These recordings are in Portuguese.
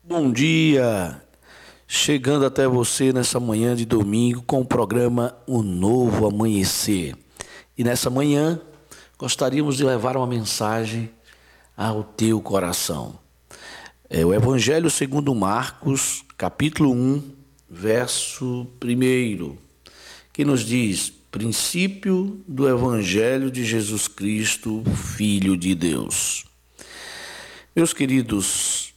Bom dia, chegando até você nessa manhã de domingo com o programa O Novo Amanhecer. E nessa manhã gostaríamos de levar uma mensagem ao teu coração. É o Evangelho segundo Marcos, capítulo 1, verso 1, que nos diz: princípio do Evangelho de Jesus Cristo, Filho de Deus. Meus queridos,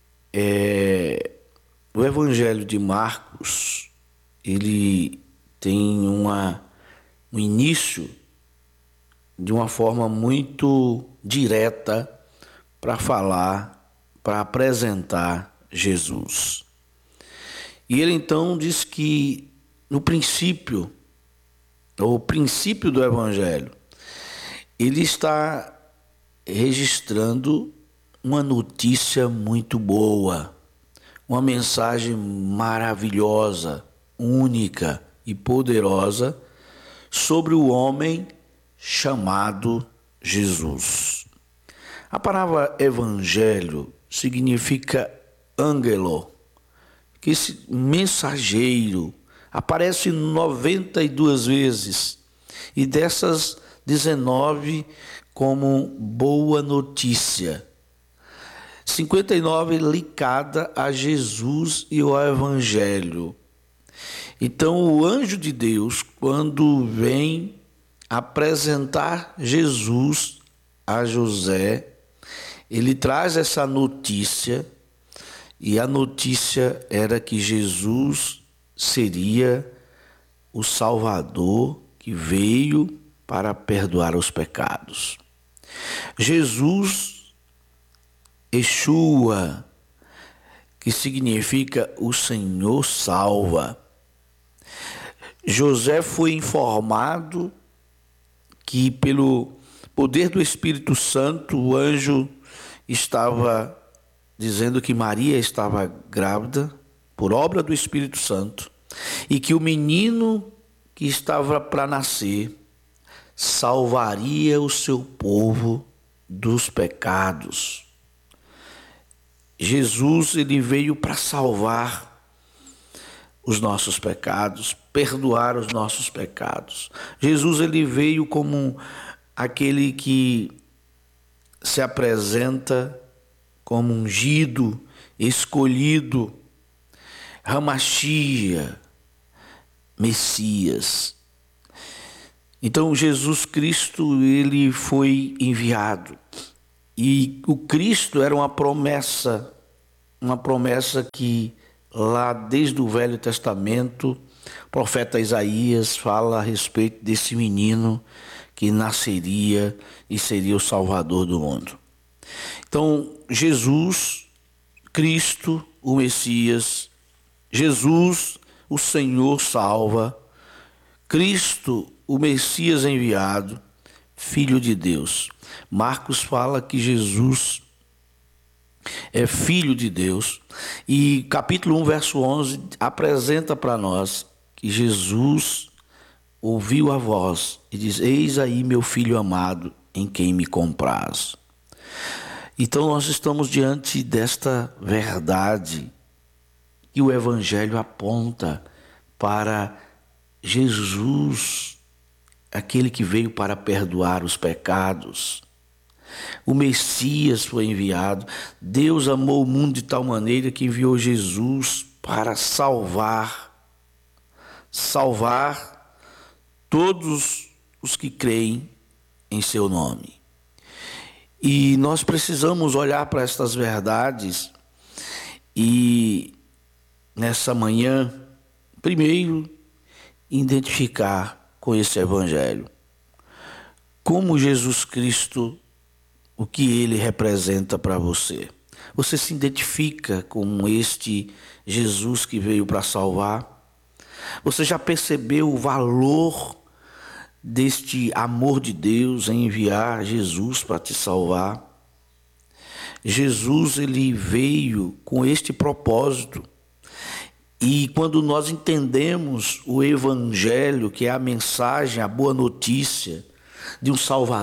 o Evangelho de Marcos, ele tem um início de uma forma muito direta para falar, para apresentar Jesus. E ele então diz que no princípio, o princípio do Evangelho, ele está registrando uma notícia muito boa, uma mensagem maravilhosa, única e poderosa sobre o homem chamado Jesus. A palavra evangelho significa ángelo, que esse mensageiro aparece 92 vezes e dessas 19 como boa notícia. 59 ligada a Jesus e ao Evangelho. Então, o anjo de Deus, quando vem apresentar Jesus a José, ele traz essa notícia, e a notícia era que Jesus seria o Salvador que veio para perdoar os pecados. Jesus, Yeshua, que significa o Senhor salva. José foi informado que pelo poder do Espírito Santo o anjo estava dizendo que Maria estava grávida por obra do Espírito Santo e que o menino que estava para nascer salvaria o seu povo dos pecados. Jesus, ele veio para salvar os nossos pecados, perdoar os nossos pecados. Jesus, ele veio como aquele que se apresenta como ungido, escolhido, Hamashia, Messias. Então, Jesus Cristo, ele foi enviado. E o Cristo era uma promessa que lá desde o Velho Testamento, o profeta Isaías fala a respeito desse menino que nasceria e seria o Salvador do mundo. Então, Jesus, Cristo, o Messias, Jesus, o Senhor salva, Cristo, o Messias enviado, Filho de Deus. Marcos fala que Jesus é Filho de Deus e capítulo 1, verso 11 apresenta para nós que Jesus ouviu a voz e diz: eis aí meu Filho amado em quem me compraz. Então nós estamos diante desta verdade que o Evangelho aponta para Jesus, aquele que veio para perdoar os pecados. O Messias foi enviado. Deus amou o mundo de tal maneira que enviou Jesus para salvar todos os que creem em seu nome. E nós precisamos olhar para estas verdades e nessa manhã, primeiro, identificar com esse Evangelho como Jesus Cristo, o que ele representa para você. Você se identifica com este Jesus que veio para salvar? Você já percebeu o valor deste amor de Deus em enviar Jesus para te salvar? Jesus, ele veio com este propósito. E quando nós entendemos o Evangelho, que é a mensagem, a boa notícia de um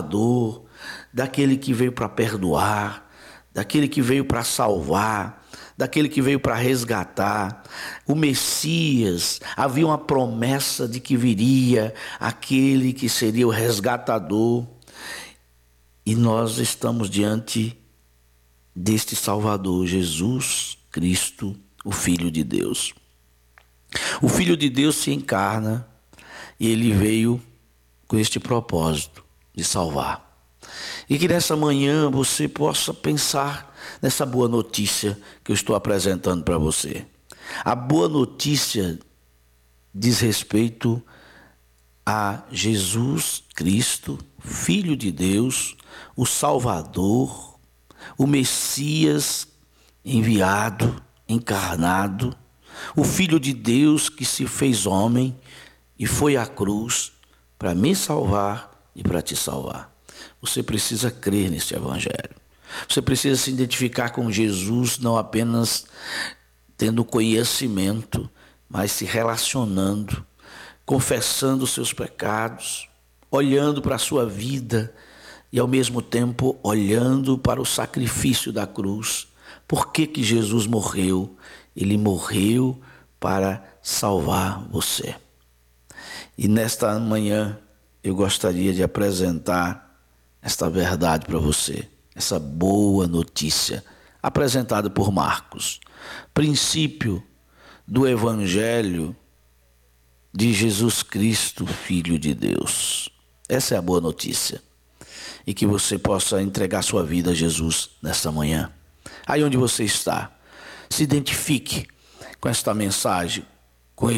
Salvador, daquele que veio para perdoar, daquele que veio para salvar, daquele que veio para resgatar, o Messias. Havia uma promessa de que viria aquele que seria o resgatador. E nós estamos diante deste Salvador, Jesus Cristo, o Filho de Deus. O Filho de Deus se encarna e ele veio com este propósito de salvar. E que nessa manhã você possa pensar nessa boa notícia que eu estou apresentando para você. A boa notícia diz respeito a Jesus Cristo, Filho de Deus, o Salvador, o Messias enviado, encarnado, o Filho de Deus que se fez homem e foi à cruz para me salvar e para te salvar. Você precisa crer neste evangelho. Você precisa se identificar com Jesus, não apenas tendo conhecimento, mas se relacionando, confessando os seus pecados, olhando para a sua vida e ao mesmo tempo olhando para o sacrifício da cruz. Por que que Jesus morreu? Ele morreu para salvar você. E nesta manhã eu gostaria de apresentar esta verdade para você, essa boa notícia apresentada por Marcos. Princípio do Evangelho de Jesus Cristo, Filho de Deus. Essa é a boa notícia. E que você possa entregar sua vida a Jesus nesta manhã. Aí onde você está, se identifique com esta mensagem, com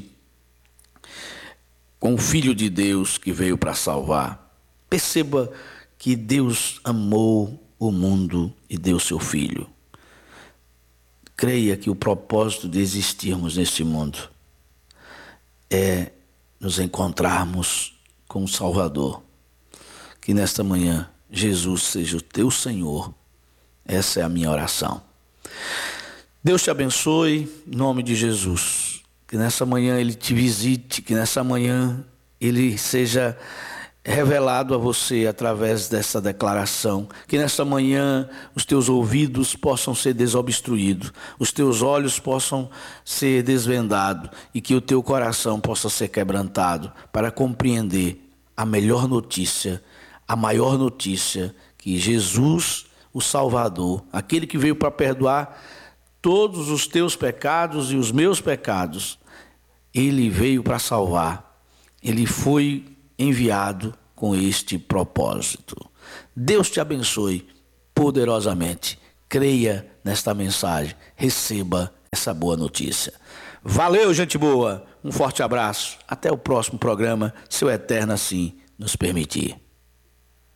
o Filho de Deus que veio para salvar. Perceba que Deus amou o mundo e deu seu Filho. Creia que o propósito de existirmos neste mundo é nos encontrarmos com o Salvador. Que nesta manhã Jesus seja o teu Senhor. Essa é a minha oração. Deus te abençoe em nome de Jesus. Que nessa manhã Ele te visite, que nessa manhã Ele seja revelado a você através dessa declaração. Que nesta manhã os teus ouvidos possam ser desobstruídos, os teus olhos possam ser desvendados e que o teu coração possa ser quebrantado para compreender a melhor notícia, a maior notícia, que Jesus, o Salvador, aquele que veio para perdoar todos os teus pecados e os meus pecados, Ele veio para salvar. Ele foi enviado com este propósito. Deus te abençoe poderosamente. Creia nesta mensagem. Receba essa boa notícia. Valeu, gente boa. Um forte abraço. Até o próximo programa, se o Eterno assim nos permitir.